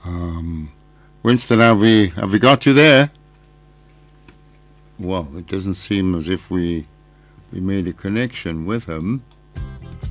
Winston, have we got you there? Well, it doesn't seem as if we made a connection with him.